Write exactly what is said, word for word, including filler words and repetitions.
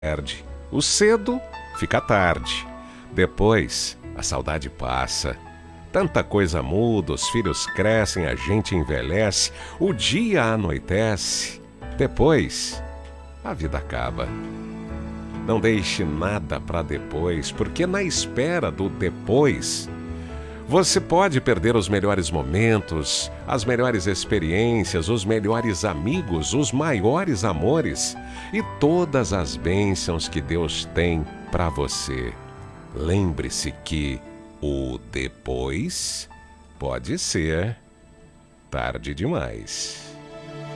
Perde. O cedo fica tarde. Depois, a saudade passa. Tanta coisa muda, os filhos crescem, a gente envelhece, o dia anoitece. Depois, a vida acaba. Não deixe nada para depois, porque na espera do depois, você pode perder os melhores momentos, as melhores experiências, os melhores amigos, os maiores amores e todas as bênçãos que Deus tem para você. Lembre-se que o depois pode ser tarde demais.